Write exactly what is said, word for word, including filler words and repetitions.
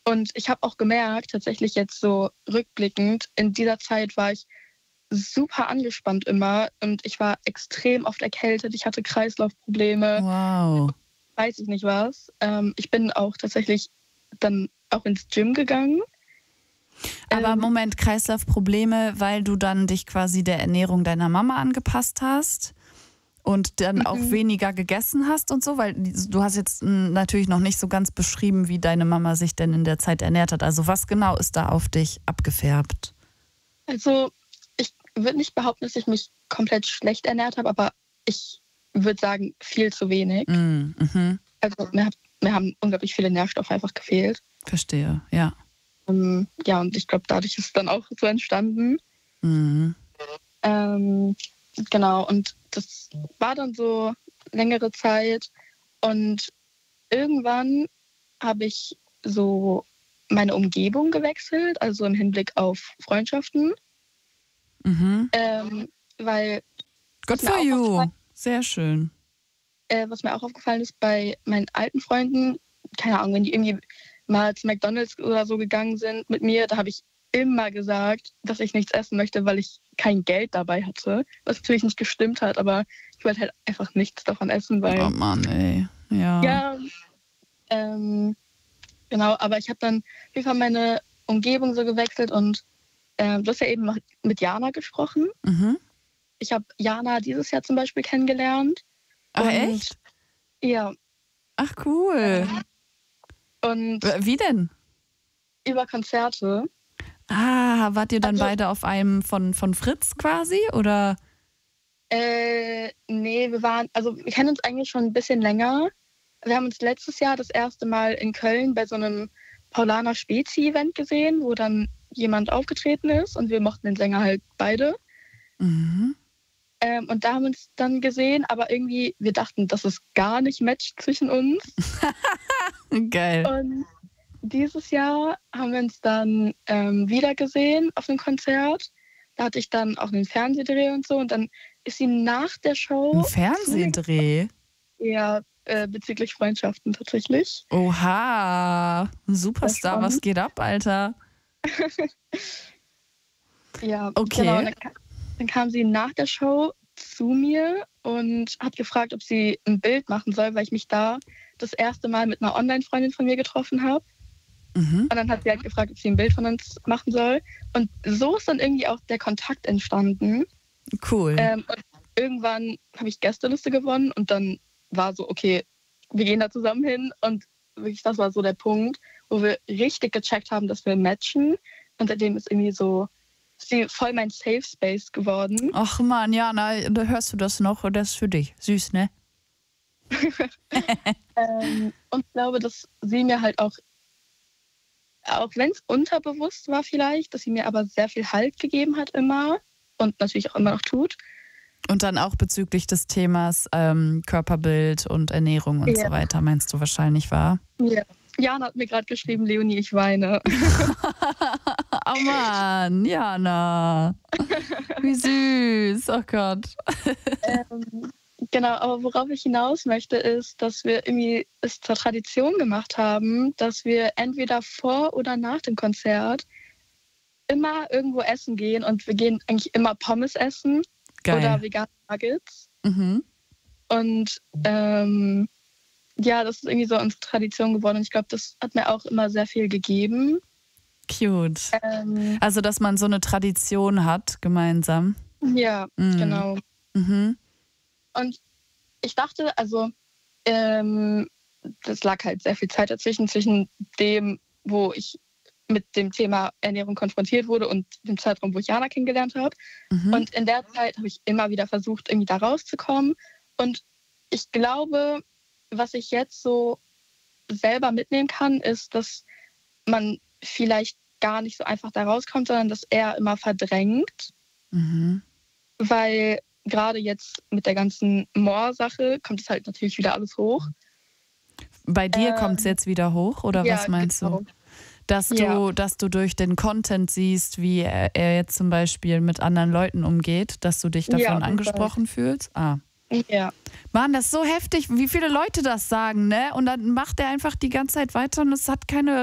Und ich habe auch gemerkt, tatsächlich jetzt so rückblickend, in dieser Zeit war ich super angespannt immer und ich war extrem oft erkältet. Ich hatte Kreislaufprobleme, Wow. weiß ich nicht was. Ähm, ich bin auch tatsächlich dann auch ins Gym gegangen. Aber Ähm, Moment, Kreislaufprobleme, weil du dann dich quasi der Ernährung deiner Mama angepasst hast und dann auch mhm. weniger gegessen hast und so? Weil du hast jetzt m, natürlich noch nicht so ganz beschrieben, wie deine Mama sich denn in der Zeit ernährt hat. Also was genau ist da auf dich abgefärbt? Also ich würde nicht behaupten, dass ich mich komplett schlecht ernährt habe, aber ich würde sagen, viel zu wenig. Mm, mhm. Also mir, hat, mir haben unglaublich viele Nährstoffe einfach gefehlt. Verstehe, ja. Ähm, ja, und ich glaube, dadurch ist es dann auch so entstanden. Mhm. Ähm, genau, und das war dann so längere Zeit. Und irgendwann habe ich so meine Umgebung gewechselt, also im Hinblick auf Freundschaften. Mhm. Ähm, weil Good was mir for auch you. aufgefallen, Sehr schön. äh, was mir auch aufgefallen ist bei meinen alten Freunden, keine Ahnung, wenn die irgendwie mal zu McDonald's oder so gegangen sind mit mir, da habe ich immer gesagt, dass ich nichts essen möchte, weil ich kein Geld dabei hatte. Was natürlich nicht gestimmt hat, aber ich wollte halt einfach nichts davon essen, Oh weil Mann, ey. Ja. ja, ähm, genau, aber ich habe dann auf jeden Fall meine Umgebung so gewechselt und ähm, du hast ja eben noch mit Jana gesprochen. Mhm. Ich habe Jana dieses Jahr zum Beispiel kennengelernt Ach, und echt? ja, Ach, cool. ähm, und Wie denn? über Konzerte. Ah, wart ihr dann Also, beide auf einem von, von Fritz quasi? Oder? äh, nee, wir waren, also wir kennen uns eigentlich schon ein bisschen länger. Wir haben uns letztes Jahr das erste Mal in Köln bei so einem Paulaner Spezi-Event gesehen, wo dann jemand aufgetreten ist und wir mochten den Sänger halt beide. Mhm. Ähm, und da haben wir uns dann gesehen, aber irgendwie, wir dachten, das ist gar nicht matcht zwischen uns. Geil. Und dieses Jahr haben wir uns dann ähm, wieder gesehen auf einem Konzert. Da hatte ich dann auch einen Fernsehdreh und so. Und dann ist sie nach der Ein Show zu mir Fernsehdreh. eher äh, bezüglich Freundschaften tatsächlich. Oha. Ein Das Superstar, was schon. geht ab, Alter? Ja, genau. Und Okay. dann, ka- dann kam sie nach der Show zu mir und hat gefragt, ob sie ein Bild machen soll, weil ich mich da das erste Mal mit einer Online-Freundin von mir getroffen habe. Mhm. Und dann hat sie halt gefragt, ob sie ein Bild von uns machen soll. Und so ist dann irgendwie auch der Kontakt entstanden. Cool. Ähm, und irgendwann habe ich Gästeliste gewonnen und dann war so, okay, wir gehen da zusammen hin. Und wirklich, das war so der Punkt, wo wir richtig gecheckt haben, dass wir matchen. Und seitdem ist irgendwie so, ist sie voll mein Safe Space geworden. Ach Mann, Jana, da hörst du das noch? Das ist für dich. Süß, ne? Ähm, und ich glaube, dass sie mir halt auch, auch wenn es unterbewusst war vielleicht, dass sie mir aber sehr viel Halt gegeben hat immer und natürlich auch immer noch tut. Und dann auch bezüglich des Themas ähm, Körperbild und Ernährung und Ja. so weiter, meinst du wahrscheinlich, wahr? Ja. Jana hat mir gerade geschrieben, Leonie, ich weine. Oh Mann, Jana. Wie süß. Oh Gott. ähm, genau, aber worauf ich hinaus möchte, ist, dass wir irgendwie es zur Tradition gemacht haben, dass wir entweder vor oder nach dem Konzert immer irgendwo essen gehen und wir gehen eigentlich immer Pommes essen Geil. oder vegane Nuggets. Mhm. Und ähm, ja, das ist irgendwie so unsere Tradition geworden. Und ich glaube, das hat mir auch immer sehr viel gegeben. Cute. Ähm, Also, dass man so eine Tradition hat, gemeinsam. ja, Mhm. genau. Mhm. Und ich dachte, also, ähm, das lag halt sehr viel Zeit dazwischen, zwischen dem, wo ich mit dem Thema Ernährung konfrontiert wurde und dem Zeitraum, wo ich Jana kennengelernt habe. Mhm. Und in der Zeit habe ich immer wieder versucht, irgendwie da rauszukommen. Und ich glaube, was ich jetzt so selber mitnehmen kann, ist, dass man vielleicht gar nicht so einfach da rauskommt, sondern dass er immer verdrängt. Mhm. Weil gerade jetzt mit der ganzen Moor-Sache kommt es halt natürlich wieder alles hoch. Bei dir Ähm, kommt es jetzt wieder hoch, oder ja, was meinst genau. du? Dass du, Ja. dass du durch den Content siehst, wie er, er jetzt zum Beispiel mit anderen Leuten umgeht, dass du dich Ja, davon auf jeden angesprochen fühlst? Ah. Ja. Mann, das ist so heftig, wie viele Leute das sagen, ne? Und dann macht er einfach die ganze Zeit weiter und es hat keine